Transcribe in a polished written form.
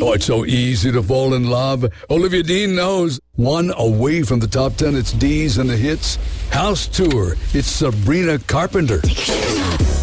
Oh, it's so easy to fall in love. Olivia Dean knows. One away from the top 10, it's D's and the Hits. House Tour, it's Sabrina Carpenter. Take your shoes off.